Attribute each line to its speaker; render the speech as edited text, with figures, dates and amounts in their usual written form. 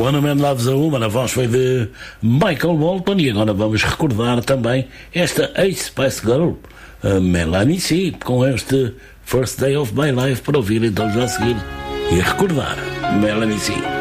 Speaker 1: When a Man Loves a Woman, a voz foi de Michael Bolton, e agora vamos recordar também esta ex-Spice Girl, a Melanie C, com este First Day of My Life, para ouvir então já a seguir e recordar Melanie C.